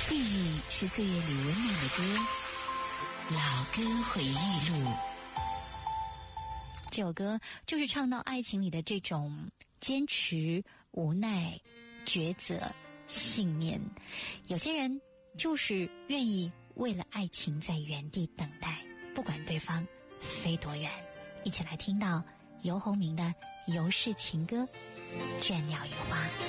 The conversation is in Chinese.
记忆是岁月里温暖的歌，老歌回忆录。 这首歌就是唱到爱情里的这种坚持、无奈、抉择、信念。有些人就是愿意为了爱情在原地等待，不管对方飞多远。一起来听到游鸿明的《游氏情歌》，倦鸟语花。